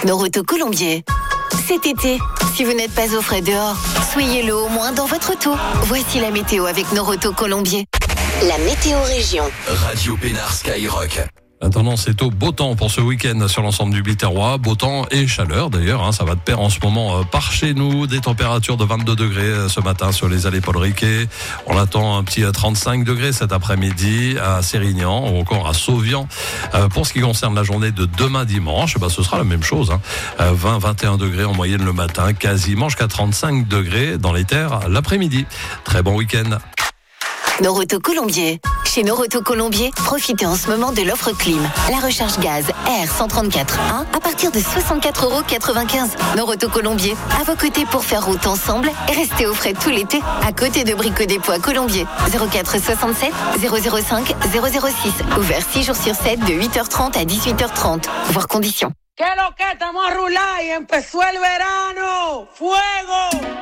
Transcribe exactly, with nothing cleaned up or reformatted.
Noroto Colombier. Cet été, si vous n'êtes pas au frais dehors, soyez-le au moins dans votre auto. Voici la météo avec Noroto Colombier. La météo région. Radio Pénard Skyrock. La tendance est au beau temps pour ce week-end sur l'ensemble du Biterrois. Beau temps et chaleur d'ailleurs, hein, ça va de pair en ce moment euh, par chez nous. Des températures de vingt-deux degrés euh, ce matin sur les allées Paul Riquet. On attend un petit euh, trente-cinq degrés cet après-midi à Sérignan ou encore à Sauvian. Euh, pour ce qui concerne la journée de demain dimanche, bah, ce sera la même chose. Hein. Euh, vingt à vingt et un degrés en moyenne le matin, quasiment jusqu'à trente-cinq degrés dans les terres l'après-midi. Très bon week-end. Noroto Colombier. Chez Noroto Colombier, profitez en ce moment de l'offre clim. La recharge gaz R cent trente-quatre un à partir de soixante-quatre euros quatre-vingt-quinze. Noroto Colombier, à vos côtés pour faire route ensemble et rester au frais tout l'été. À côté de Brico Dépôt Colombier. zéro quatre soixante-sept zéro zéro cinq zéro zéro six. Ouvert six jours sur sept de huit heures trente à dix-huit heures trente. Voir conditions. ¿Qué lo que estamos a rular y empezó el verano? ¡Fuego!